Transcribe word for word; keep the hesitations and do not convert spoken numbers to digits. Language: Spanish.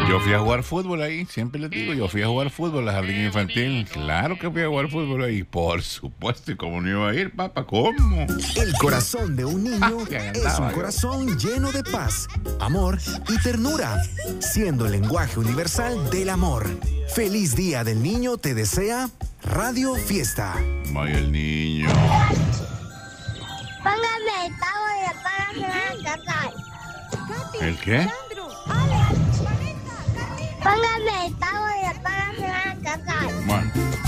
Yo fui a jugar fútbol ahí, siempre les digo, yo fui a jugar fútbol a la jardín infantil. Claro que fui a jugar fútbol ahí, por supuesto. ¿Y cómo no iba a ir, papá? ¿Cómo? El corazón de un niño es un corazón lleno de paz, amor y ternura, siendo el lenguaje universal del amor. Feliz Día del Niño te desea Radio Fiesta. Vaya el niño. Póngame el pavo y apágase la casa. ¿El qué? Póngame el pavo y apágase la casa. Bueno.